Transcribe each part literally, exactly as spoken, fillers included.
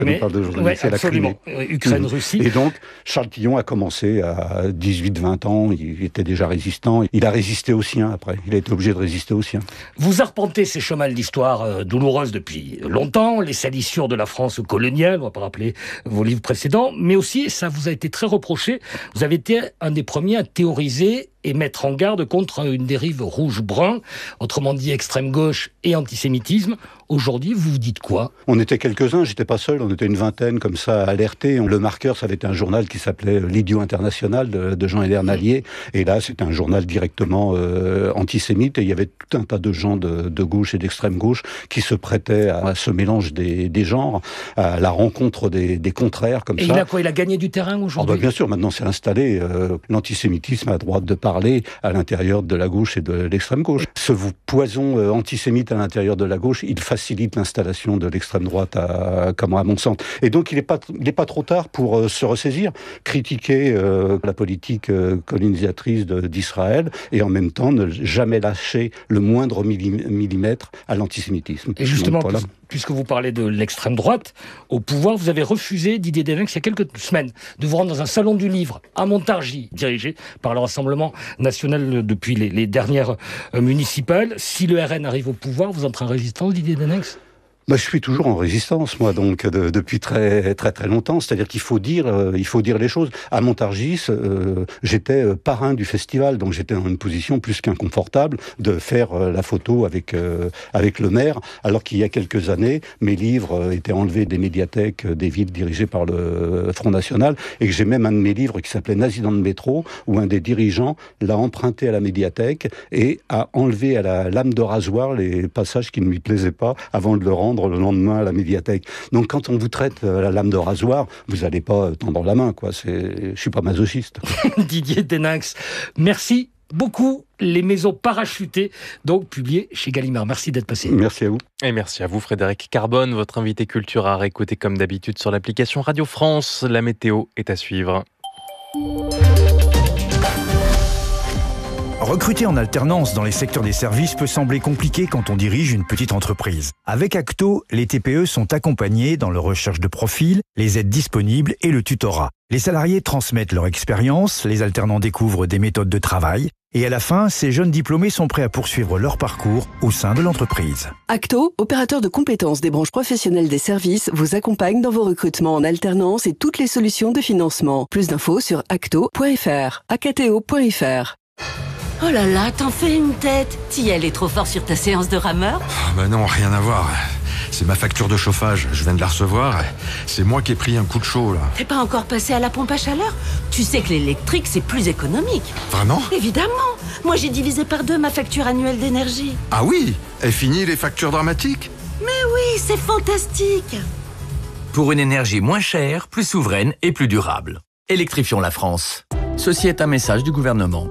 Mais, on parle de journalisme, ouais, c'est la Crimée. Ukraine-Russie. Et donc, Charles Tillon a commencé à dix-huit vingt ans, il était déjà résistant. Il a résisté aux siens après, il a été obligé de résister aux siens. Vous arpentez ces chemins de l'histoire euh, douloureuse depuis longtemps, les salissures de la France coloniale, on va pas rappeler vos livres précédents, mais aussi, ça vous a été très reproché, vous avez été un des premiers à théoriser et mettre en garde contre une dérive rouge-brun, autrement dit extrême-gauche et antisémitisme. Aujourd'hui, vous vous dites quoi ? On était quelques-uns, j'étais pas seul, on était une vingtaine comme ça alertés. Le Marqueur, ça avait été un journal qui s'appelait L'Idiot International de, de Jean-Hélène Allier. Et là, c'était un journal directement euh, antisémite. Et il y avait tout un tas de gens de, de gauche et d'extrême gauche qui se prêtaient à ce mélange des, des genres, à la rencontre des, des contraires comme et ça. Et il a quoi ? Il a gagné du terrain aujourd'hui ? Oh bah bien sûr, maintenant c'est installé. Euh, l'antisémitisme a droit de parler à l'intérieur de la gauche et de l'extrême gauche. Ce poison euh, antisémite à l'intérieur de la gauche, il facilite l'installation de l'extrême droite à, comme à mon sens. Et donc il n'est pas, il est pas trop tard pour euh, se ressaisir, critiquer euh, la politique euh, colonisatrice de, d'Israël et en même temps ne jamais lâcher le moindre millim- millimètre à l'antisémitisme. Et justement, donc, voilà. Puisque vous parlez de l'extrême droite, au pouvoir, vous avez refusé, Didier Delinx, il y a quelques semaines, de vous rendre dans un salon du livre à Montargis, dirigé par le Rassemblement national depuis les, les dernières euh, municipales. Si le R N arrive au pouvoir, vous entrez en résistance, Didier Delinx ? Bah, je suis toujours en résistance, moi, donc de, depuis très très très longtemps. C'est-à-dire qu'il faut dire, euh, il faut dire les choses. À Montargis, euh, j'étais euh, parrain du festival, donc j'étais dans une position plus qu'inconfortable de faire euh, la photo avec euh, avec le maire, alors qu'il y a quelques années, mes livres euh, étaient enlevés des médiathèques euh, des villes dirigées par le Front National, et que j'ai même un de mes livres qui s'appelait Nazi dans le métro, où un des dirigeants l'a emprunté à la médiathèque et a enlevé à la lame de rasoir les passages qui ne lui plaisaient pas avant de le rendre le lendemain à la médiathèque. Donc quand on vous traite à la lame de rasoir, vous n'allez pas tendre la main, quoi. C'est... Je suis pas masochiste. Didier Delinx, merci beaucoup. Les maisons parachutées, donc publiées chez Gallimard. Merci d'être passé. Merci à vous. Et merci à vous, Frédéric Carbone, votre invité culture à réécouter comme d'habitude sur l'application Radio France. La météo est à suivre. Recruter en alternance dans les secteurs des services peut sembler compliqué quand on dirige une petite entreprise. Avec Acto, les T P E sont accompagnés dans leur recherche de profil, les aides disponibles et le tutorat. Les salariés transmettent leur expérience, les alternants découvrent des méthodes de travail et à la fin, ces jeunes diplômés sont prêts à poursuivre leur parcours au sein de l'entreprise. Acto, opérateur de compétences des branches professionnelles des services, vous accompagne dans vos recrutements en alternance et toutes les solutions de financement. Plus d'infos sur acto point f r, acto point f r. Oh là là, t'en fais une tête. Thiel est trop fort sur ta séance de rameur ? Ah bah non, rien à voir. C'est ma facture de chauffage, je viens de la recevoir. C'est moi qui ai pris un coup de chaud, là. T'es pas encore passé à la pompe à chaleur ? Tu sais que l'électrique, c'est plus économique. Vraiment ? Évidemment. Moi, j'ai divisé par deux ma facture annuelle d'énergie. Ah oui ? Et fini les factures dramatiques ? Mais oui, c'est fantastique. Pour une énergie moins chère, plus souveraine et plus durable. Électrifions la France. Ceci est un message du gouvernement.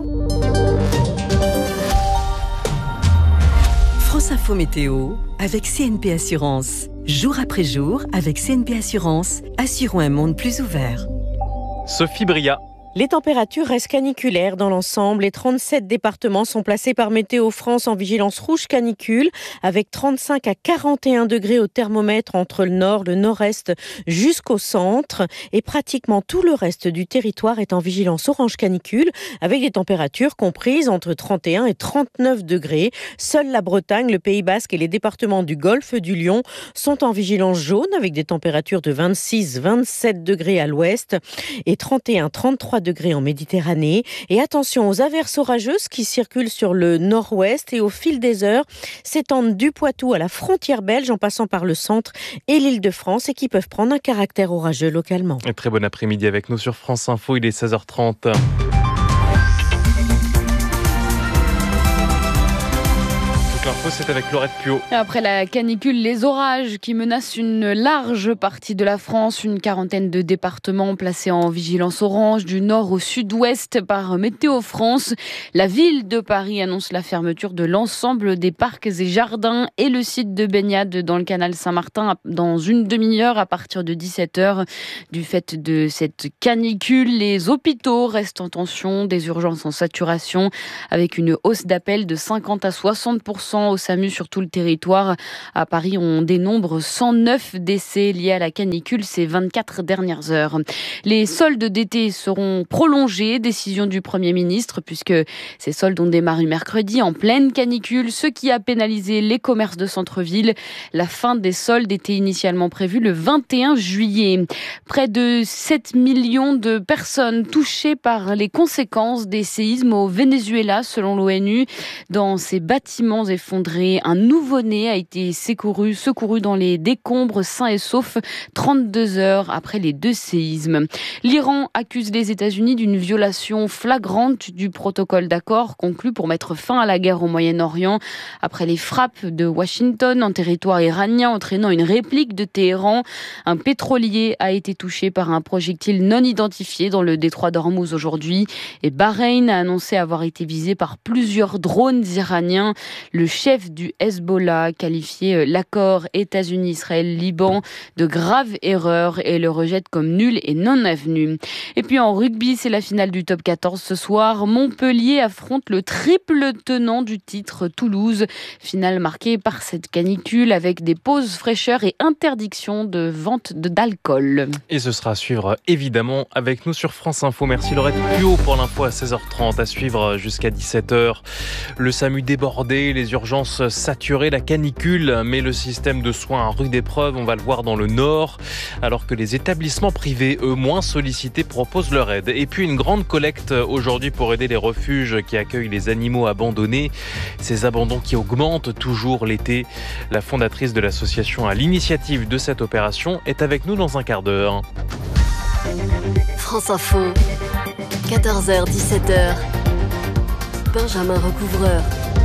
France Info Météo avec C N P Assurance. Jour après jour, avec C N P Assurance, assurons un monde plus ouvert. Sophie Bria. Les températures restent caniculaires dans l'ensemble. Les trente-sept départements sont placés par Météo France en vigilance rouge canicule, avec trente-cinq à quarante et un degrés au thermomètre entre le nord, le nord-est jusqu'au centre. Et pratiquement tout le reste du territoire est en vigilance orange canicule, avec des températures comprises entre trente et un et trente-neuf degrés. Seule la Bretagne, le Pays Basque et les départements du Golfe du Lion sont en vigilance jaune, avec des températures de vingt-six à vingt-sept degrés à l'ouest et trente et un à trente-trois degrés en Méditerranée. Et attention aux averses orageuses qui circulent sur le nord-ouest et au fil des heures s'étendent du Poitou à la frontière belge en passant par le centre et l'Île-de-France et qui peuvent prendre un caractère orageux localement. Et très bon après-midi avec nous sur France Info, il est seize heures trente. L'info, c'est avec Laurette Puot. Après la canicule, les orages qui menacent une large partie de la France, une quarantaine de départements placés en vigilance orange du nord au sud-ouest par Météo France. La ville de Paris annonce la fermeture de l'ensemble des parcs et jardins et le site de baignade dans le canal Saint-Martin dans une demi-heure à partir de dix-sept heures. Du fait de cette canicule, les hôpitaux restent en tension, des urgences en saturation avec une hausse d'appels de cinquante à soixante pour cent cent au SAMU sur tout le territoire. À Paris, on dénombre cent neuf décès liés à la canicule ces vingt-quatre dernières heures. Les soldes d'été seront prolongés, décision du Premier ministre, puisque ces soldes ont démarré mercredi en pleine canicule, ce qui a pénalisé les commerces de centre-ville. La fin des soldes était initialement prévue le vingt et un juillet. Près de sept millions de personnes touchées par les conséquences des séismes au Venezuela, selon l'ONU. Dans ces bâtiments effondrés, un nouveau-né a été secouru, secouru dans les décombres sains et saufs trente-deux heures après les deux séismes. L'Iran accuse les États-Unis d'une violation flagrante du protocole d'accord conclu pour mettre fin à la guerre au Moyen-Orient après les frappes de Washington en territoire iranien entraînant une réplique de Téhéran. Un pétrolier a été touché par un projectile non identifié dans le détroit d'Ormuz aujourd'hui et Bahreïn a annoncé avoir été visé par plusieurs drones iraniens. Le chef du Hezbollah a qualifié l'accord États-Unis-Israël-Liban de grave erreur et le rejette comme nul et non avenu. Et puis en rugby, c'est la finale du top quatorze ce soir. Montpellier affronte le triple tenant du titre, Toulouse. Finale marquée par cette canicule avec des pauses fraîcheur et interdiction de vente d'alcool. Et ce sera à suivre évidemment avec nous sur France Info. Merci Laurette Puot pour l'info à seize heures trente, à suivre jusqu'à dix-sept heures. Le SAMU débordé, les urgences saturées, la canicule, mais le système de soins à rude épreuve, on va le voir dans le Nord, alors que les établissements privés, eux moins sollicités, proposent leur aide. Et puis une grande collecte aujourd'hui pour aider les refuges qui accueillent les animaux abandonnés. Ces abandons qui augmentent toujours l'été. La fondatrice de l'association à l'initiative de cette opération est avec nous dans un quart d'heure. France Info, quatorze heures dix-sept heures. Benjamin Recouvreur.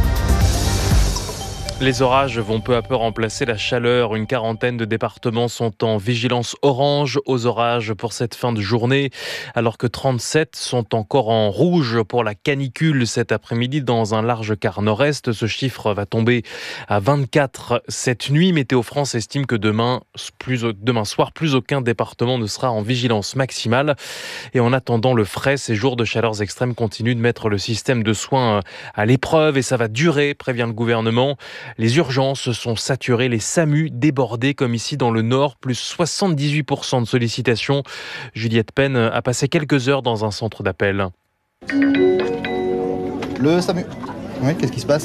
Les orages vont peu à peu remplacer la chaleur. Une quarantaine de départements sont en vigilance orange aux orages pour cette fin de journée, alors que trente-sept sont encore en rouge pour la canicule cet après-midi dans un large quart nord-est. Ce chiffre va tomber à vingt-quatre cette nuit. Météo France estime que demain, plus, demain soir, plus aucun département ne sera en vigilance maximale. Et en attendant le frais, ces jours de chaleurs extrêmes continuent de mettre le système de soins à l'épreuve et ça va durer, prévient le gouvernement. Les urgences sont saturées, les SAMU débordés comme ici dans le Nord, plus soixante-dix-huit pour cent de sollicitations. Juliette Penn a passé quelques heures dans un centre d'appel. Le SAMU. Oui, qu'est-ce qui se passe ?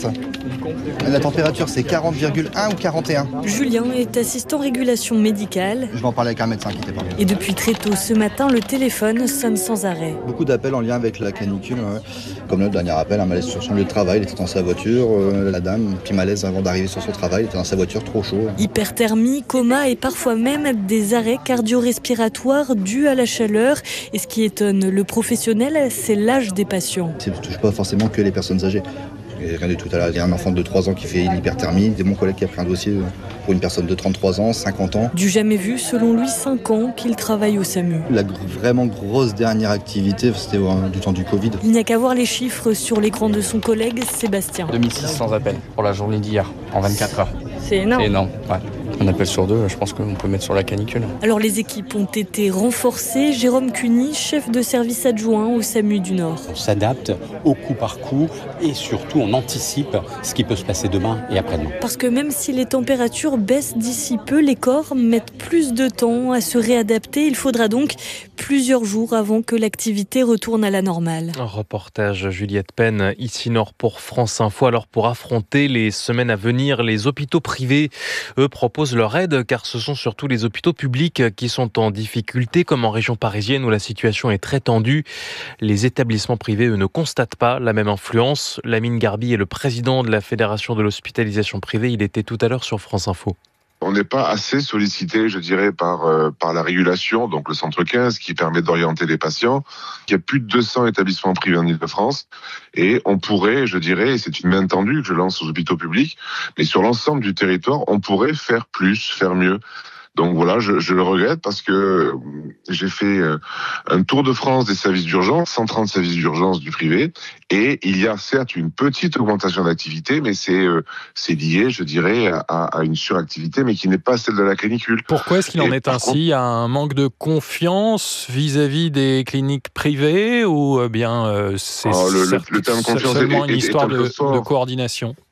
La température, c'est quarante virgule un ou quarante et un. Julien est assistant régulation médicale. Je vais en parler avec un médecin, qui n'était pas. Et depuis très tôt ce matin, le téléphone sonne sans arrêt. Beaucoup d'appels en lien avec la canicule. Ouais. Comme le dernier appel, un malaise sur son lieu de travail. Il était dans sa voiture. Euh, la dame, petit malaise avant d'arriver sur son travail. Il était dans sa voiture, trop chaud. Hyperthermie, coma et parfois même des arrêts cardio-respiratoires dus à la chaleur. Et ce qui étonne le professionnel, c'est l'âge des patients. Ça ne touche pas forcément que les personnes âgées. Rien du tout à l'heure. Il y a un enfant de trois ans qui fait une hyperthermie. C'est mon collègue qui a pris un dossier pour une personne de trente-trois ans, cinquante ans. Du jamais vu, selon lui, cinq ans qu'il travaille au SAMU. La gr- vraiment grosse dernière activité, c'était euh, du temps du Covid. Il n'y a qu'à voir les chiffres sur l'écran de son collègue Sébastien. deux mille six cents appels pour la journée d'hier, en vingt-quatre heures. C'est énorme. C'est énorme, ouais. Un appel sur deux, je pense qu'on peut mettre sur la canicule. Alors les équipes ont été renforcées. Jérôme Cuny, chef de service adjoint au SAMU du Nord. On s'adapte au coup par coup et surtout on anticipe ce qui peut se passer demain et après-demain. Parce que même si les températures baissent d'ici peu, les corps mettent plus de temps à se réadapter. Il faudra donc plusieurs jours avant que l'activité retourne à la normale. Un reportage Juliette Penn, ici Nord pour France Info. Alors pour affronter les semaines à venir, les hôpitaux privés, eux, proposent leur aide car ce sont surtout les hôpitaux publics qui sont en difficulté, comme en région parisienne où la situation est très tendue. Les établissements privés, eux, ne constatent pas la même influence. Lamine Garbi est le président de la Fédération de l'hospitalisation privée. Il était tout à l'heure sur France Info. On n'est pas assez sollicité, je dirais, par euh, par la régulation, donc le centre quinze, qui permet d'orienter les patients. Il y a plus de deux cents établissements privés en Île-de-France, et on pourrait, je dirais, et c'est une main tendue que je lance aux hôpitaux publics, mais sur l'ensemble du territoire, on pourrait faire plus, faire mieux. Donc voilà, je, je le regrette parce que j'ai fait un tour de France des services d'urgence, cent trente services d'urgence du privé, et il y a certes une petite augmentation d'activité, mais c'est c'est lié, je dirais, à, à une suractivité, mais qui n'est pas celle de la canicule. Pourquoi est-ce qu'il en et est ainsi ? Contre... Il y a un manque de confiance vis-à-vis des cliniques privées ou bien euh, c'est oh, le, le, le terme confiance seulement est, une est, histoire est de, de coordination ?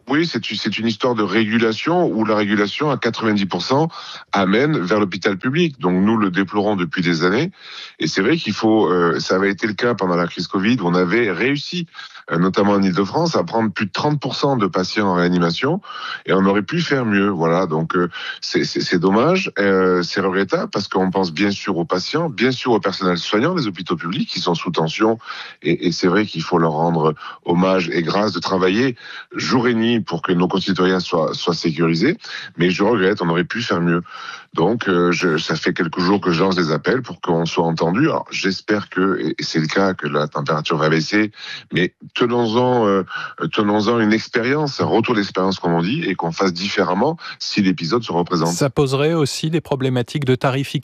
Oui, c'est, c'est une histoire de régulation où la régulation, à quatre-vingt-dix pour cent, amène vers l'hôpital public. Donc nous le déplorons depuis des années. Et c'est vrai qu'il faut, euh, ça avait été le cas pendant la crise Covid, où on avait réussi, euh, notamment en Ile-de-France, à prendre plus de trente pour cent de patients en réanimation. Et on aurait pu faire mieux. Voilà, donc euh, c'est, c'est, c'est dommage, euh, c'est regrettable, parce qu'on pense bien sûr aux patients, bien sûr au personnel soignant des hôpitaux publics qui sont sous tension. Et, et c'est vrai qu'il faut leur rendre hommage et grâce de travailler jour et nuit pour que nos concitoyens soient, soient sécurisés. Mais je regrette, on aurait pu faire mieux. Donc, euh, je, ça fait quelques jours que je lance des appels pour qu'on soit entendu. Alors, j'espère que, et c'est le cas, que la température va baisser, mais tenons-en, euh, tenons-en une expérience, un retour d'expérience, comme on dit, et qu'on fasse différemment si l'épisode se représente. Ça poserait aussi des problématiques de tarification ?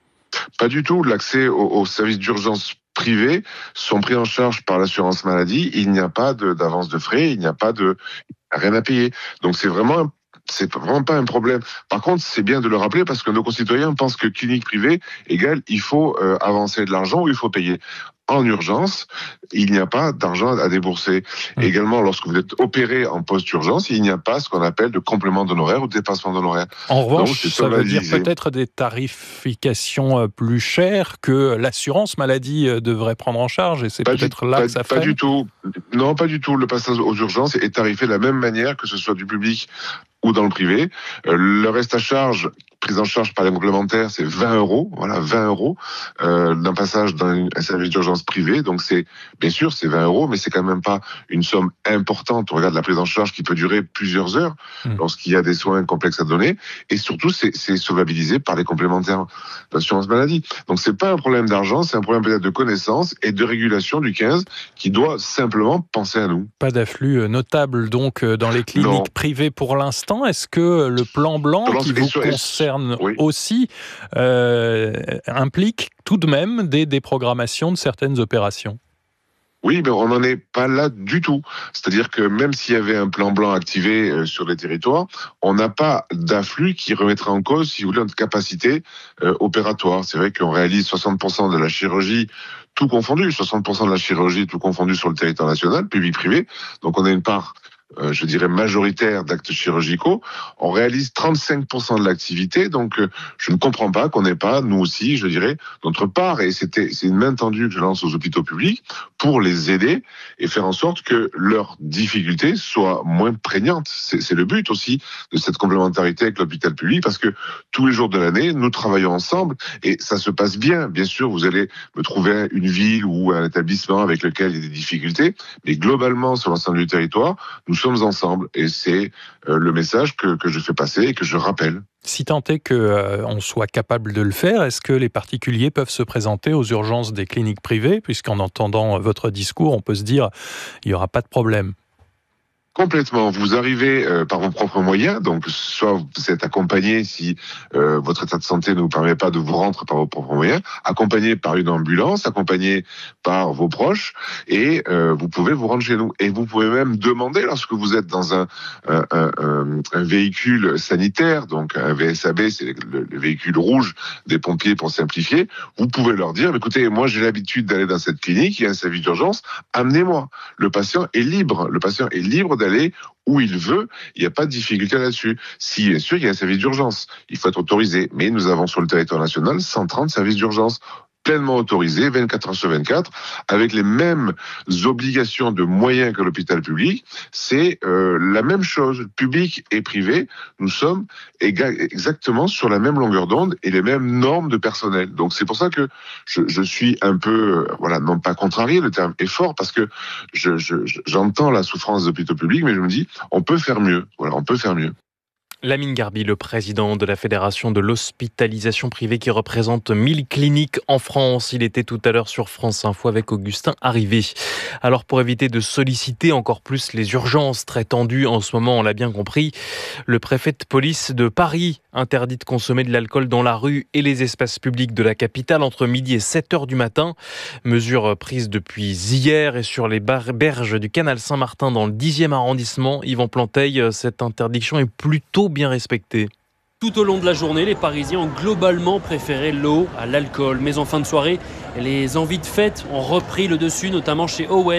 Pas du tout. L'accès aux, aux services d'urgence privés sont pris en charge par l'assurance maladie. Il n'y a pas de, d'avance de frais, il n'y a pas de rien à payer. Donc c'est vraiment c'est vraiment pas un problème. Par contre, c'est bien de le rappeler parce que nos concitoyens pensent que clinique privée égale il faut euh, avancer de l'argent ou il faut payer. En urgence, il n'y a pas d'argent à débourser. Mmh. Également, lorsque vous êtes opéré en post-urgence, il n'y a pas ce qu'on appelle de complément d'honoraires ou de dépassement d'honoraires. En revanche, Donc, ça veut dire peut-être des tarifications plus chères que l'assurance maladie devrait prendre en charge, et c'est pas peut-être du, là pas, que ça freine. Pas du tout. Non, pas du tout. Le passage aux urgences est tarifé de la même manière que ce soit du public ou dans le privé. Euh, le reste à charge, prise en charge par les complémentaires, c'est vingt euros. Voilà, vingt euros euh, d'un passage dans un service d'urgence privé. Donc c'est, bien sûr, c'est vingt euros, mais c'est quand même pas une somme importante. On regarde la prise en charge qui peut durer plusieurs heures mmh. lorsqu'il y a des soins complexes à donner. Et surtout, c'est, c'est solvabilisé par les complémentaires d'assurance maladie. Donc c'est pas un problème d'argent, c'est un problème peut-être de connaissance et de régulation du quinze qui doit simplement penser à nous. Pas d'afflux notable donc dans les cliniques non. privées pour l'instant. Est-ce que le plan blanc qui vous concerne oui. aussi euh, implique tout de même des déprogrammations de certaines opérations ? Oui, mais on n'en est pas là du tout. C'est-à-dire que même s'il y avait un plan blanc activé euh, sur les territoires, on n'a pas d'afflux qui remettrait en cause, si vous voulez, notre capacité euh, opératoire. C'est vrai qu'on réalise soixante pour cent de la chirurgie tout confondu, soixante pour cent de la chirurgie tout confondu sur le territoire national, public-privé. Donc on a une part Euh, je dirais majoritaire d'actes chirurgicaux, on réalise trente-cinq pour cent de l'activité, donc euh, je ne comprends pas qu'on n'ait pas, nous aussi, je dirais, notre part, et c'était, c'est une main tendue que je lance aux hôpitaux publics pour les aider et faire en sorte que leurs difficultés soient moins prégnantes. C'est, c'est le but aussi de cette complémentarité avec l'hôpital public, parce que tous les jours de l'année, nous travaillons ensemble et ça se passe bien. Bien sûr, vous allez me trouver une ville ou un établissement avec lequel il y a des difficultés, mais globalement, sur l'ensemble du territoire, nous sommes ensemble et c'est euh, le message que, que je fais passer et que je rappelle. Si tant est qu'on euh, soit capable de le faire, est-ce que les particuliers peuvent se présenter aux urgences des cliniques privées, puisqu'en entendant votre discours, on peut se dire il n'y aura pas de problème? Complètement. Vous arrivez euh, par vos propres moyens, donc soit vous êtes accompagné si euh, votre état de santé ne vous permet pas de vous rendre par vos propres moyens, accompagné par une ambulance, accompagné par vos proches, et euh, vous pouvez vous rendre chez nous. Et vous pouvez même demander, lorsque vous êtes dans un, un, un, un véhicule sanitaire, donc un V S A B, c'est le, le véhicule rouge des pompiers pour simplifier, vous pouvez leur dire, écoutez, moi j'ai l'habitude d'aller dans cette clinique, il y a un service d'urgence, amenez-moi. Le patient est libre, le patient est libre d'aller aller où il veut, il n'y a pas de difficulté là-dessus. Si, bien sûr, il y a un service d'urgence, il faut être autorisé. Mais nous avons sur le territoire national cent trente services d'urgence pleinement autorisés, vingt-quatre heures sur vingt-quatre, avec les mêmes obligations de moyens que l'hôpital public. C'est euh, la même chose, public et privé. Nous sommes éga- exactement sur la même longueur d'onde et les mêmes normes de personnel. Donc c'est pour ça que je, je suis un peu, euh, voilà, non pas contrarié, le terme est fort, parce que je, je, j'entends la souffrance des hôpitaux publics, mais je me dis, on peut faire mieux. Voilà, on peut faire mieux. Lamine Garbi, le président de la Fédération de l'hospitalisation privée qui représente mille cliniques en France. Il était tout à l'heure sur France Info avec Augustin Arrivé. Alors pour éviter de solliciter encore plus les urgences très tendues en ce moment, on l'a bien compris, le préfet de police de Paris interdit de consommer de l'alcool dans la rue et les espaces publics de la capitale entre midi et sept heures du matin. Mesure prise depuis hier et sur les berges du canal Saint-Martin dans le dixième arrondissement. Yvan Planteil, cette interdiction est plutôt bien respecté. Tout au long de la journée, les Parisiens ont globalement préféré l'eau à l'alcool. Mais en fin de soirée, les envies de fête ont repris le dessus, notamment chez Owen.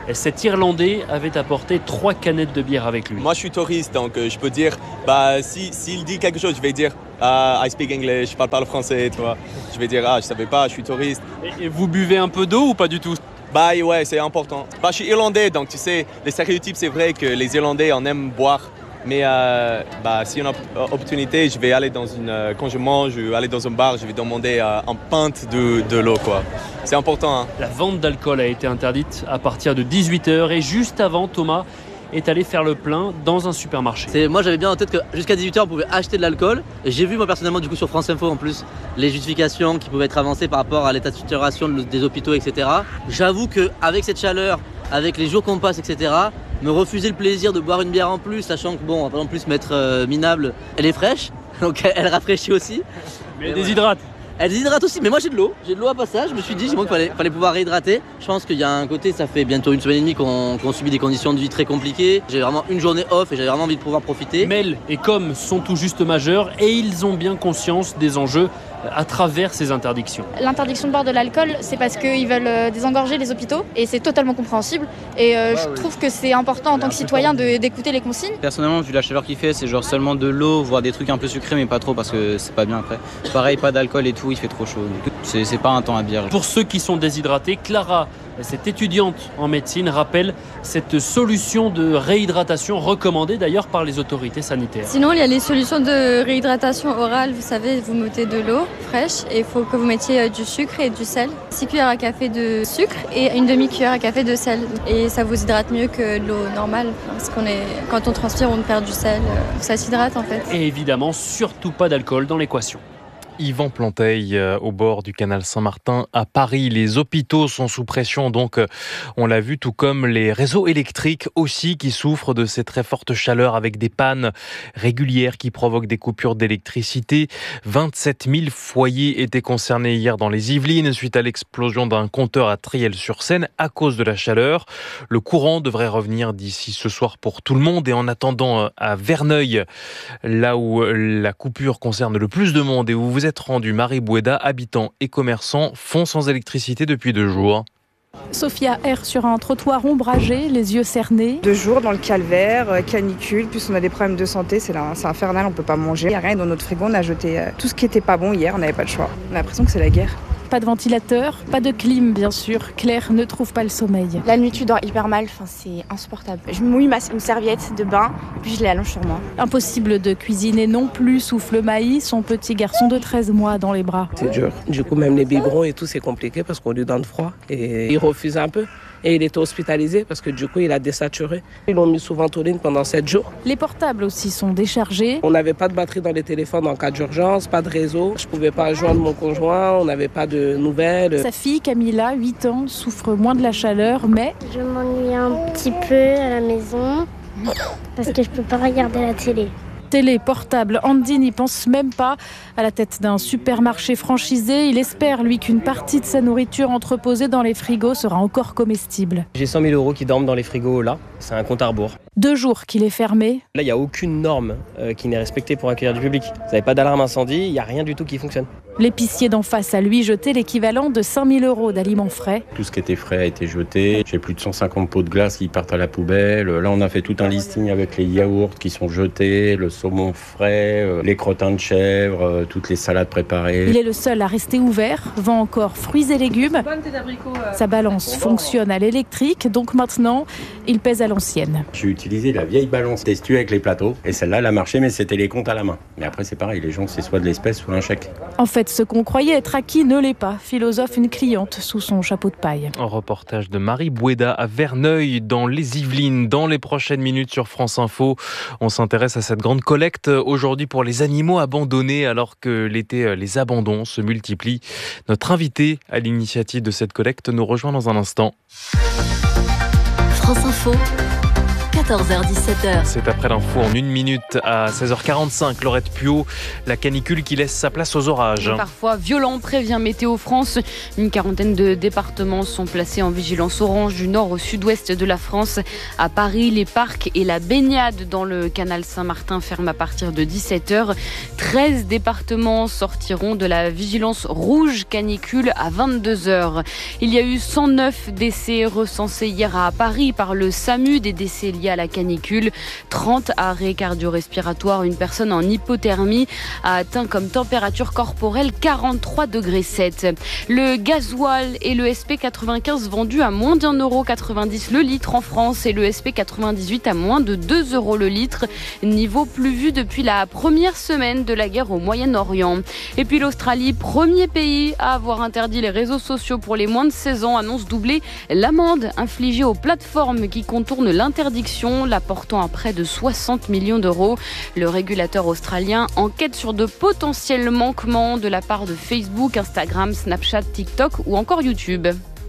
Cet Irlandais avait apporté trois canettes de bière avec lui. Moi, je suis touriste, donc euh, je peux dire, bah, si, s'il dit quelque chose, je vais dire uh, I speak English, je parle pas le français, tu vois. Je vais dire, ah, je savais pas, je suis touriste. Et, et vous buvez un peu d'eau ou pas du tout? Bah ouais, c'est important. Bah, je suis irlandais, donc tu sais, les stéréotypes, c'est vrai que les Irlandais en aiment boire. Mais euh, bah, si on a opportunité, je vais aller dans une, euh, quand je mange, je vais aller dans un bar, je vais demander euh, un pinte de, de l'eau, quoi. C'est important. Hein. La vente d'alcool a été interdite à partir de dix-huit heures et juste avant, Thomas est allé faire le plein dans un supermarché. C'est, moi j'avais bien en tête que jusqu'à dix-huit heures on pouvait acheter de l'alcool. Et j'ai vu moi personnellement du coup sur France Info en plus les justifications qui pouvaient être avancées par rapport à l'état de saturation des hôpitaux, et cetera. J'avoue qu'avec cette chaleur, avec les jours qu'on passe, et cetera, me refuser le plaisir de boire une bière en plus, sachant que bon, on va pas non plus se mettre euh, minable, elle est fraîche, donc elle rafraîchit aussi. Mais elle déshydrate. Elle déshydrate aussi, mais moi j'ai de l'eau, j'ai de l'eau à passage, je me suis dit qu'il fallait, fallait pouvoir réhydrater. Je pense qu'il y a un côté, ça fait bientôt une semaine et demie qu'on, qu'on subit des conditions de vie très compliquées. J'ai vraiment une journée off et j'avais vraiment envie de pouvoir profiter. Mel et Com sont tout juste majeurs et ils ont bien conscience des enjeux à travers ces interdictions. L'interdiction de boire de l'alcool, c'est parce qu'ils veulent désengorger les hôpitaux et c'est totalement compréhensible. Et euh, je trouve que c'est important en tant que citoyen de, d'écouter les consignes. Personnellement, vu la chaleur qu'il fait, c'est genre seulement de l'eau, voire des trucs un peu sucrés, mais pas trop parce que c'est pas bien après. Pareil, pas d'alcool et tout, il fait trop chaud. C'est, c'est pas un temps à bière. Pour ceux qui sont déshydratés, Clara, cette étudiante en médecine, rappelle cette solution de réhydratation recommandée d'ailleurs par les autorités sanitaires. Sinon, il y a les solutions de réhydratation orale. Vous savez, vous mettez de l'eau fraîche et il faut que vous mettiez du sucre et du sel. six cuillères à café de sucre et une demi-cuillère à café de sel. Et ça vous hydrate mieux que de l'eau normale. Parce qu'on est, quand on transpire, on perd du sel. Ça s'hydrate en fait. Et évidemment, surtout pas d'alcool dans l'équation. Yvan Planteil, euh, au bord du canal Saint-Martin à Paris. Les hôpitaux sont sous pression, donc euh, on l'a vu, tout comme les réseaux électriques aussi qui souffrent de ces très fortes chaleurs avec des pannes régulières qui provoquent des coupures d'électricité. vingt-sept mille foyers étaient concernés hier dans les Yvelines suite à l'explosion d'un compteur à Triel-sur-Seine à cause de la chaleur. Le courant devrait revenir d'ici ce soir pour tout le monde et en attendant à Verneuil, là où la coupure concerne le plus de monde et où vous êtes rendu, Marie Boueda, habitants et commerçants font sans électricité depuis deux jours. Sophia erre sur un trottoir ombragé, les yeux cernés. Deux jours dans le calvaire, canicule, plus on a des problèmes de santé, c'est, là, c'est infernal, on peut pas manger. Il n'y a rien dans notre frigo, on a jeté tout ce qui était pas bon hier, on n'avait pas le choix. On a l'impression que c'est la guerre. Pas de ventilateur, pas de clim bien sûr. Claire ne trouve pas le sommeil. La nuit tu dors hyper mal, enfin, c'est insupportable. Je mouille ma, une serviette de bain, puis je l'allonge sur moi. Impossible de cuisiner non plus, souffle Maï, son petit garçon de treize mois dans les bras. C'est dur. Du coup même les biberons et tout c'est compliqué parce qu'on lui donne froid et il refuse un peu. Et il était hospitalisé parce que du coup il a désaturé. Ils l'ont mis sous ventoline pendant sept jours. Les portables aussi sont déchargés. On n'avait pas de batterie dans les téléphones en cas d'urgence, pas de réseau. Je pouvais pas joindre mon conjoint, on n'avait pas de nouvelles. Sa fille Camilla, huit ans, souffre moins de la chaleur mais... Je m'ennuie un petit peu à la maison parce que je peux pas regarder la télé. Télé, portable, Andy n'y pense même pas. À la tête d'un supermarché franchisé, il espère, lui, qu'une partie de sa nourriture entreposée dans les frigos sera encore comestible. J'ai cent mille euros qui dorment dans les frigos là, c'est un compte à rebours. Deux jours qu'il est fermé. Là, il n'y a aucune norme euh, qui n'est respectée pour accueillir du public. Vous n'avez pas d'alarme incendie, il n'y a rien du tout qui fonctionne. L'épicier d'en face a lui jeté l'équivalent de cinq mille euros d'aliments frais. Tout ce qui était frais a été jeté. J'ai plus de cent cinquante pots de glace qui partent à la poubelle. Là, on a fait tout un listing avec les yaourts qui sont jetés, le saumon frais, euh, les crottins de chèvre, euh, toutes les salades préparées. Il est le seul à rester ouvert, vend encore fruits et légumes. Sa balance fonctionne à l'électrique, donc maintenant, il pèse à l'ancienne. J'ai utilisé la vieille balance testue avec les plateaux. Et celle-là, elle a marché, mais c'était les comptes à la main. Mais après, c'est pareil, les gens, c'est soit de l'espèce, soit un chèque. En fait, ce qu'on croyait être acquis ne l'est pas, philosophe une cliente sous son chapeau de paille. Un reportage de Marie Boueda à Verneuil, dans les Yvelines. Dans les prochaines minutes sur France Info, on s'intéresse à cette grande collecte aujourd'hui pour les animaux abandonnés alors que l'été, les abandons se multiplient. Notre invité à l'initiative de cette collecte nous rejoint dans un instant. France Info, quatorze heures dix-sept heures. C'est après l'info en une minute à seize heures quarante-cinq. Laurette Puot, la canicule qui laisse sa place aux orages. Parfois violent, prévient Météo France. Une quarantaine de départements sont placés en vigilance orange du nord au sud-ouest de la France. À Paris, les parcs et la baignade dans le canal Saint-Martin ferment à partir de dix-sept heures. treize départements sortiront de la vigilance rouge canicule à vingt-deux heures. Il y a eu cent neuf décès recensés hier à Paris par le SAMU, des décès liés à la canicule. trente arrêts cardio-respiratoires. Une personne en hypothermie a atteint comme température corporelle quarante-trois degrés sept. Le gasoil et le S P quatre-vingt-quinze vendus à moins d'un euro quatre-vingt-dix le litre en France et le S P quatre-vingt-dix-huit à moins de deux euros le litre. Niveau plus vu depuis la première semaine de la guerre au Moyen-Orient. Et puis l'Australie, premier pays à avoir interdit les réseaux sociaux pour les moins de seize ans, annonce doubler l'amende infligée aux plateformes qui contournent l'interdiction, la portant à près de soixante millions d'euros. Le régulateur australien enquête sur de potentiels manquements de la part de Facebook, Instagram, Snapchat, TikTok ou encore YouTube.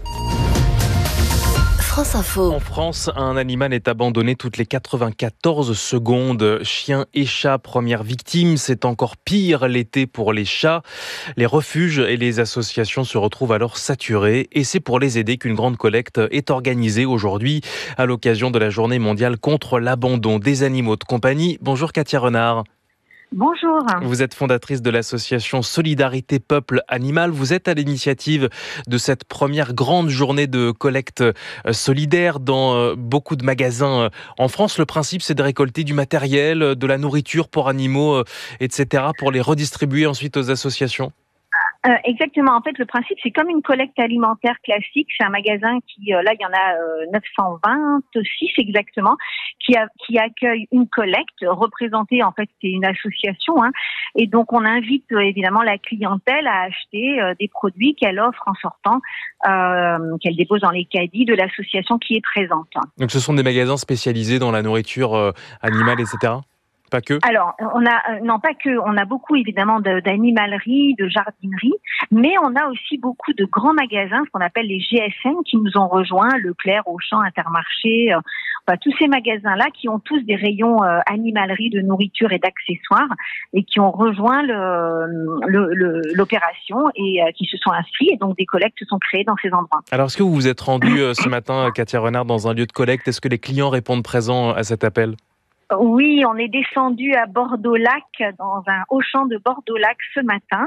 France Info. En France, un animal est abandonné toutes les quatre-vingt-quatorze secondes. Chien et chat, première victime. C'est encore pire l'été pour les chats. Les refuges et les associations se retrouvent alors saturés. Et c'est pour les aider qu'une grande collecte est organisée aujourd'hui à l'occasion de la Journée mondiale contre l'abandon des animaux de compagnie. Bonjour Katia Renard. Bonjour. Vous êtes fondatrice de l'association Solidarité Peuple Animal. Vous êtes à l'initiative de cette première grande journée de collecte solidaire dans beaucoup de magasins en France. Le principe, c'est de récolter du matériel, de la nourriture pour animaux, et cetera, pour les redistribuer ensuite aux associations. Euh, exactement. En fait, le principe, c'est comme une collecte alimentaire classique. C'est un magasin qui, euh, là, il y en a euh, neuf cent vingt-six exactement, qui, a, qui accueille une collecte représentée. En fait, c'est une association, hein, et donc on invite euh, évidemment la clientèle à acheter euh, des produits qu'elle offre en sortant, euh, qu'elle dépose dans les caddies de l'association qui est présente. Donc, ce sont des magasins spécialisés dans la nourriture euh, animale, et cetera. Pas que. Alors, on a non pas que, on a beaucoup évidemment de, d'animalerie, de jardinerie, mais on a aussi beaucoup de grands magasins, ce qu'on appelle les G S N, qui nous ont rejoints, Leclerc, Auchan, Intermarché, euh, enfin tous ces magasins-là qui ont tous des rayons euh, animalerie, de nourriture et d'accessoires, et qui ont rejoint le, le, le, l'opération et euh, qui se sont inscrits, et donc des collectes se sont créées dans ces endroits. Alors, est-ce que vous vous êtes rendu euh, ce matin, Katia Renard, dans un lieu de collecte? Est-ce que les clients répondent présents à cet appel? Oui, on est descendu à Bordeaux-Lac, dans un Auchan de Bordeaux-Lac ce matin.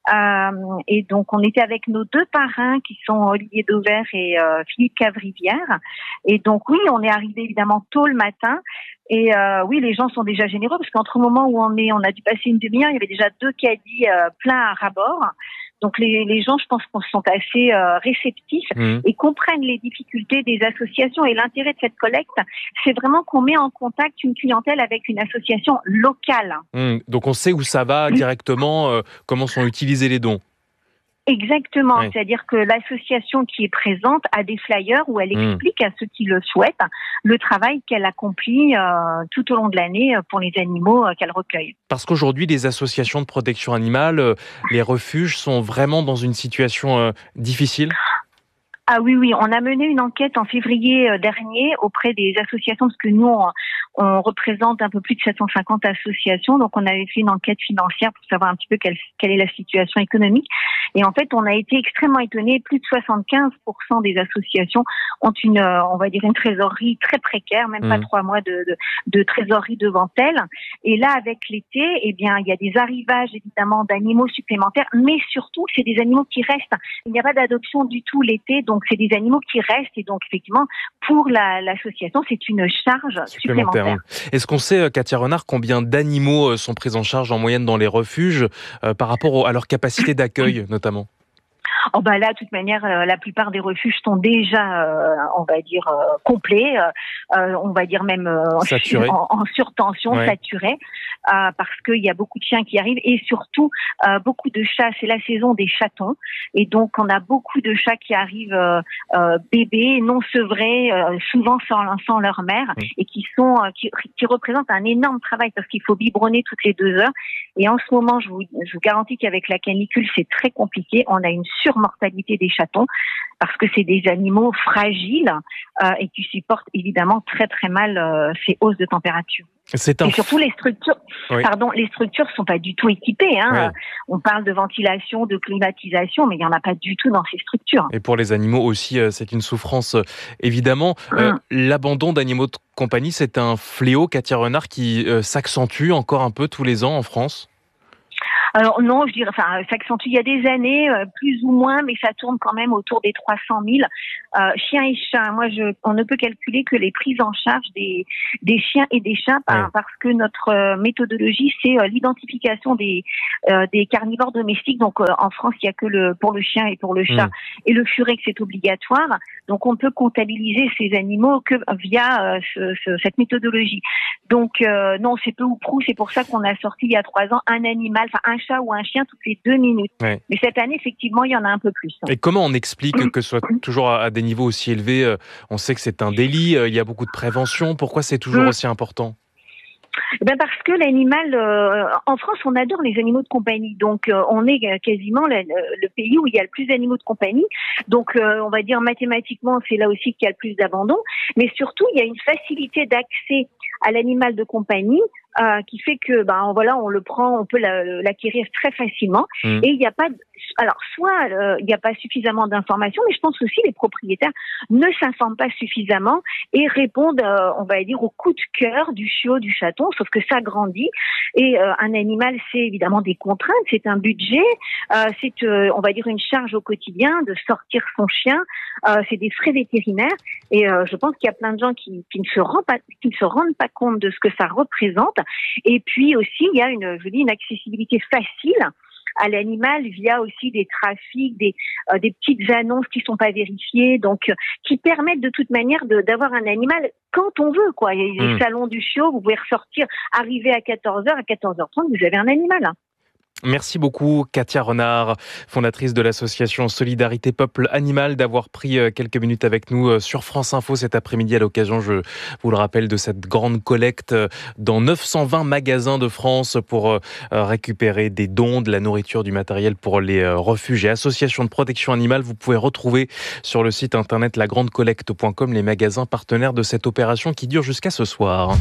Euh, et donc, on était avec nos deux parrains qui sont Olivier Dauvert et euh, Philippe Cavrivière. Et donc, oui, on est arrivé évidemment tôt le matin. Et euh, oui, les gens sont déjà généreux parce qu'entre le moment où on est, on a dû passer une demi-heure, il y avait déjà deux caddies euh, pleins à ras-bord. Donc les, les gens, je pense qu'on sont assez euh, réceptifs mmh. et comprennent les difficultés des associations. Et l'intérêt de cette collecte, c'est vraiment qu'on met en contact une clientèle avec une association locale. Mmh. Donc on sait où ça va directement, euh, comment sont utilisés les dons. Exactement, oui. C'est-à-dire que l'association qui est présente a des flyers où elle explique mmh. à ceux qui le souhaitent le travail qu'elle accomplit euh, tout au long de l'année pour les animaux euh, qu'elle recueille. Parce qu'aujourd'hui, les associations de protection animale, euh, les refuges sont vraiment dans une situation euh, difficile. Ah oui, oui, on a mené une enquête en février dernier auprès des associations, parce que nous, on, on représente un peu plus de sept cent cinquante associations, donc on avait fait une enquête financière pour savoir un petit peu quelle, quelle est la situation économique. Et en fait, on a été extrêmement étonnés, plus de soixante-quinze pour cent des associations ont une, on va dire, une trésorerie très précaire, même mmh. pas trois mois de, de, de trésorerie devant elles. Et là, avec l'été, eh bien, il y a des arrivages, évidemment, d'animaux supplémentaires, mais surtout, c'est des animaux qui restent. Il n'y a pas d'adoption du tout l'été, donc c'est des animaux qui restent. Et donc, effectivement, pour la, l'association, c'est une charge supplémentaire. supplémentaire. Est-ce qu'on sait, Katia Renard, combien d'animaux sont pris en charge en moyenne dans les refuges euh, par rapport au, à leur capacité d'accueil, notamment? Oh bah là, de toute manière, euh, la plupart des refuges sont déjà, euh, on va dire, euh, complets, euh, on va dire même euh, en, en surtension, ouais. saturés, euh, parce qu'il y a beaucoup de chiens qui arrivent et surtout euh, beaucoup de chats. C'est la saison des chatons et donc on a beaucoup de chats qui arrivent euh, euh, bébés, non sevrés, euh, souvent sans, sans leur mère oui. et qui sont euh, qui, qui représentent un énorme travail parce qu'il faut biberonner toutes les deux heures. Et en ce moment, je vous, je vous garantis qu'avec la canicule, c'est très compliqué. On a une sur surmortalité des chatons parce que c'est des animaux fragiles euh, et qui supportent évidemment très très mal euh, ces hausses de température. C'est un... Et surtout les structures, oui. pardon, les structures sont pas du tout équipées. Hein. Ouais. On parle de ventilation, de climatisation, mais il y en a pas du tout dans ces structures. Et pour les animaux aussi, c'est une souffrance évidemment. Mmh. Euh, l'abandon d'animaux de compagnie, c'est un fléau, Katia Renard, qui euh, s'accentue encore un peu tous les ans en France. Alors non, je dirais, enfin, ça s'accentue il y a des années, euh, plus ou moins, mais ça tourne quand même autour des trois cent mille euh, chiens et chats. Moi, je, on ne peut calculer que les prises en charge des des chiens et des chats, par, ouais. parce que notre euh, méthodologie, c'est euh, l'identification des euh, des carnivores domestiques. Donc, euh, en France, il y a que le pour le chien et pour le chat, mmh. et le furex c'est obligatoire. Donc, on peut comptabiliser ces animaux que via euh, ce, ce, cette méthodologie. Donc, euh, non, c'est peu ou prou. C'est pour ça qu'on a sorti il y a trois ans un animal, enfin un chat ou un chien toutes les deux minutes. Ouais. Mais cette année, effectivement, il y en a un peu plus. Et comment on explique que ce soit toujours à des niveaux aussi élevés ? On sait que c'est un délit, il y a beaucoup de prévention. Pourquoi c'est toujours aussi important ? Eh ben parce que l'animal, euh, en France, on adore les animaux de compagnie. Donc, euh, on est quasiment le, le pays où il y a le plus d'animaux de compagnie. Donc, euh, on va dire mathématiquement, c'est là aussi qu'il y a le plus d'abandon. Mais surtout, il y a une facilité d'accès à l'animal de compagnie euh, qui fait que, ben voilà, on le prend, on peut la, l'acquérir très facilement. Mmh. Et il n'y a pas, de, alors soit euh, il n'y a pas suffisamment d'informations, mais je pense aussi les propriétaires ne s'informent pas suffisamment et répondent, euh, on va dire, au coup de cœur du chiot, du chaton. Sauf que ça grandit et euh, un animal, c'est évidemment des contraintes, c'est un budget, euh, c'est, euh, on va dire, une charge au quotidien de sortir son chien, euh, c'est des frais vétérinaires et euh, je pense qu'il y a plein de gens qui, qui ne se rendent pas, qui ne se rendent pas compte de ce que ça représente. Et puis aussi, il y a une, je dis, une accessibilité facile à l'animal via aussi des trafics, des, euh, des petites annonces qui sont pas vérifiées, donc euh, qui permettent de toute manière de, d'avoir un animal quand on veut, quoi. Il y a les mmh. salons du chiot, vous pouvez ressortir, arriver à quatorze heures, à quatorze heures trente, vous avez un animal. Hein. Merci beaucoup Katia Renard, fondatrice de l'association Solidarité Peuple Animal, d'avoir pris quelques minutes avec nous sur France Info cet après-midi à l'occasion, je vous le rappelle, de cette grande collecte dans neuf cent vingt magasins de France pour récupérer des dons, de la nourriture, du matériel pour les refuges et associations de protection animale. Vous pouvez retrouver sur le site internet la grande collecte point com les magasins partenaires de cette opération qui dure jusqu'à ce soir.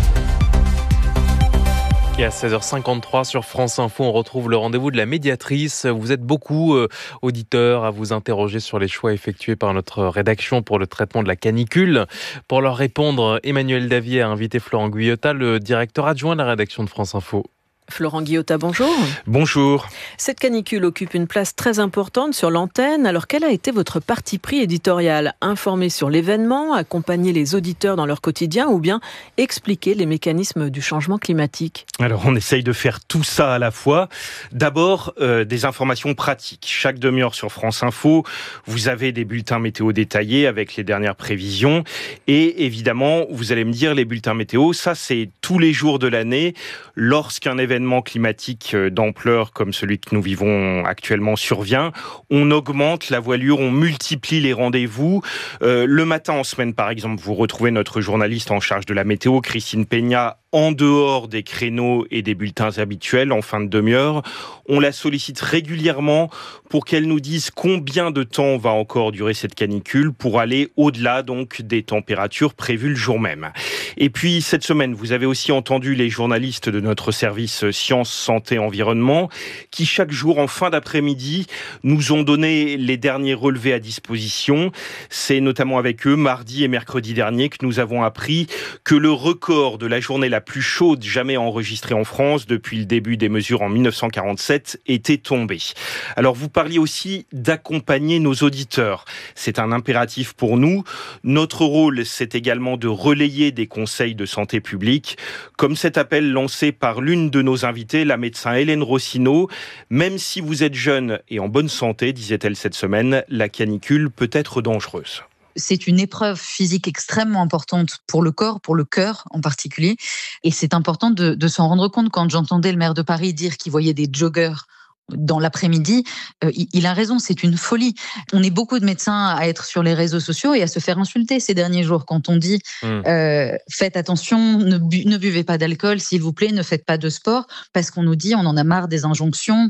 Et à seize heures cinquante-trois sur France Info, on retrouve le rendez-vous de la médiatrice. Vous êtes beaucoup euh, auditeurs à vous interroger sur les choix effectués par notre rédaction pour le traitement de la canicule. Pour leur répondre, Emmanuel Davier a invité Florent Guyotat, le directeur adjoint de la rédaction de France Info. Florent Guyotat, bonjour. Bonjour. Cette canicule occupe une place très importante sur l'antenne. Alors, quel a été votre parti pris éditorial ? Informer sur l'événement, accompagner les auditeurs dans leur quotidien ou bien expliquer les mécanismes du changement climatique ? Alors, on essaye de faire tout ça à la fois. D'abord, euh, des informations pratiques. Chaque demi-heure sur France Info, vous avez des bulletins météo détaillés avec les dernières prévisions. Et évidemment, vous allez me dire, les bulletins météo, ça, c'est tous les jours de l'année. Lorsqu'un événement climatique d'ampleur comme celui que nous vivons actuellement survient, on augmente la voilure, on multiplie les rendez-vous. Euh, le matin en semaine, par exemple, vous retrouvez notre journaliste en charge de la météo, Christine Peña, en dehors des créneaux et des bulletins habituels en fin de demi-heure. On la sollicite régulièrement pour qu'elle nous dise combien de temps va encore durer cette canicule pour aller au-delà donc des températures prévues le jour même. Et puis cette semaine, vous avez aussi entendu les journalistes de notre service Sciences, Santé, Environnement qui chaque jour en fin d'après-midi nous ont donné les derniers relevés à disposition. C'est notamment avec eux mardi et mercredi dernier que nous avons appris que le record de la journée la plus chaude jamais enregistrée en France depuis le début des mesures en dix-neuf cent quarante-sept était tombée. Alors vous parliez aussi d'accompagner nos auditeurs. C'est un impératif pour nous. Notre rôle, c'est également de relayer des conseils de santé publique, comme cet appel lancé par l'une de nos invitées, la médecin Hélène Rossineau. Même si vous êtes jeune et en bonne santé, disait-elle cette semaine, la canicule peut être dangereuse. C'est une épreuve physique extrêmement importante pour le corps, pour le cœur en particulier. Et c'est important de, de s'en rendre compte. Quand j'entendais le maire de Paris dire qu'il voyait des joggeurs dans l'après-midi, euh, il a raison, c'est une folie. On est beaucoup de médecins à être sur les réseaux sociaux et à se faire insulter ces derniers jours quand on dit mmh. euh, faites attention, ne, bu- ne buvez pas d'alcool, s'il vous plaît, ne faites pas de sport, parce qu'on nous dit on en a marre des injonctions.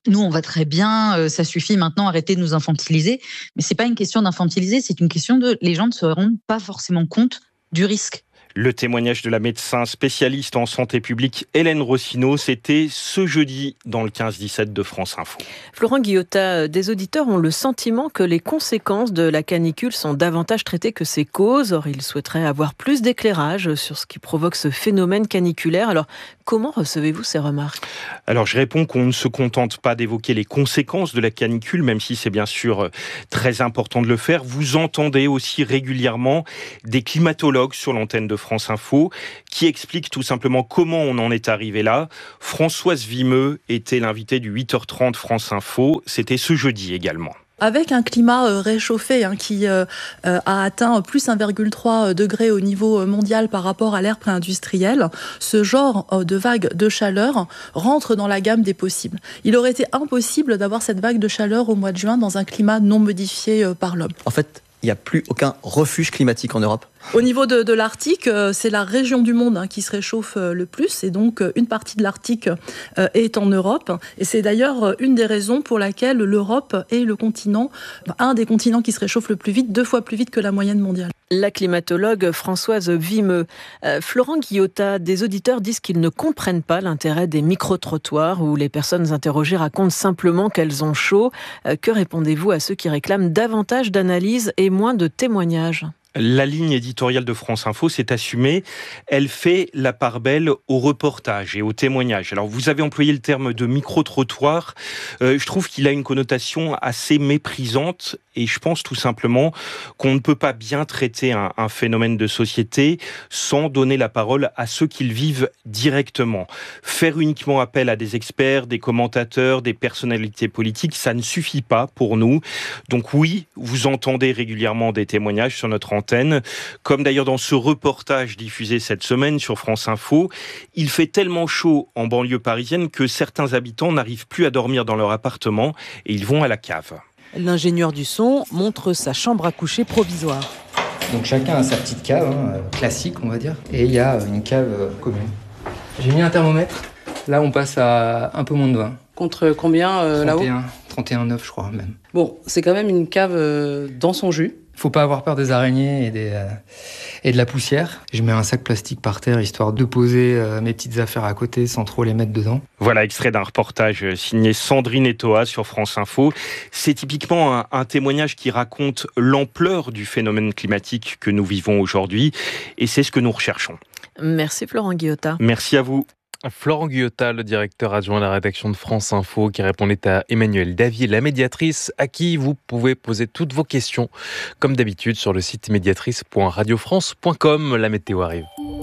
Nous, on va très bien, euh, ça suffit maintenant, arrêtez de nous infantiliser. Mais c'est pas une question d'infantiliser, c'est une question de les gens ne se rendent pas forcément compte du risque. Le témoignage de la médecin spécialiste en santé publique Hélène Rossineau, c'était ce jeudi dans le quinze dix-sept de France Info. Florent Guillotat, des auditeurs ont le sentiment que les conséquences de la canicule sont davantage traitées que ses causes. Or, ils souhaiteraient avoir plus d'éclairage sur ce qui provoque ce phénomène caniculaire. Alors, comment recevez-vous ces remarques ? Alors, je réponds qu'on ne se contente pas d'évoquer les conséquences de la canicule, même si c'est bien sûr très important de le faire. Vous entendez aussi régulièrement des climatologues sur l'antenne de France Info, qui explique tout simplement comment on en est arrivé là. Françoise Vimeux était l'invitée du huit heures trente France Info. C'était ce jeudi également. Avec un climat euh, réchauffé hein, qui euh, euh, a atteint plus un virgule trois degré au niveau mondial par rapport à l'ère pré-industrielle, ce genre euh, de vague de chaleur rentre dans la gamme des possibles. Il aurait été impossible d'avoir cette vague de chaleur au mois de juin dans un climat non modifié euh, par l'homme. En fait, il n'y a plus aucun refuge climatique en Europe. Au niveau de, de l'Arctique, euh, c'est la région du monde hein, qui se réchauffe euh, le plus, et donc euh, une partie de l'Arctique euh, est en Europe. Et c'est d'ailleurs euh, une des raisons pour laquelle l'Europe est le continent, un des continents qui se réchauffe le plus vite, deux fois plus vite que la moyenne mondiale. La climatologue Françoise Vimeux. Euh, Florent Guillotat, des auditeurs disent qu'ils ne comprennent pas l'intérêt des micro-trottoirs où les personnes interrogées racontent simplement qu'elles ont chaud. Euh, que répondez-vous à ceux qui réclament davantage d'analyses et moins de témoignages ? La ligne éditoriale de France Info s'est assumée. Elle fait la part belle au reportage et au témoignage. Alors, vous avez employé le terme de micro-trottoir. Euh, je trouve qu'il a une connotation assez méprisante et je pense tout simplement qu'on ne peut pas bien traiter un, un phénomène de société sans donner la parole à ceux qui le vivent directement. Faire uniquement appel à des experts, des commentateurs, des personnalités politiques, ça ne suffit pas pour nous. Donc oui, vous entendez régulièrement des témoignages sur notre antenne, comme d'ailleurs dans ce reportage diffusé cette semaine sur France Info. Il fait tellement chaud en banlieue parisienne que certains habitants n'arrivent plus à dormir dans leur appartement et ils vont à la cave. L'ingénieur du son montre sa chambre à coucher provisoire. Donc chacun a sa petite cave, hein, classique on va dire, et il y a une cave euh, commune. J'ai mis un thermomètre, là on passe à un peu moins de vingt. Contre combien euh, là-haut ? trente et un virgule neuf je crois même. Bon, c'est quand même une cave euh, dans son jus. Faut pas avoir peur des araignées et, des, euh, et de la poussière. Je mets un sac plastique par terre histoire de poser euh, mes petites affaires à côté sans trop les mettre dedans. Voilà, extrait d'un reportage signé Sandrine Etoa sur France Info. C'est typiquement un, un témoignage qui raconte l'ampleur du phénomène climatique que nous vivons aujourd'hui et c'est ce que nous recherchons. Merci Florent Guillotat. Merci à vous. Florent Guillotat, le directeur adjoint à la rédaction de France Info, qui répondait à Emmanuel Davy, la médiatrice, à qui vous pouvez poser toutes vos questions, comme d'habitude, sur le site médiatrice point radio france point com. La météo arrive.